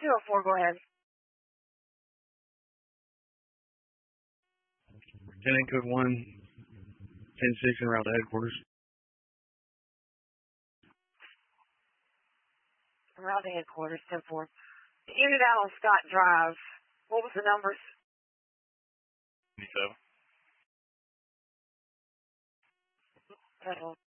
204, go ahead. Lieutenant Cook 1, 10-6 en route to headquarters. Around to headquarters, 10-4. The unit out on Scott Drive. What was the numbers? 27. Federal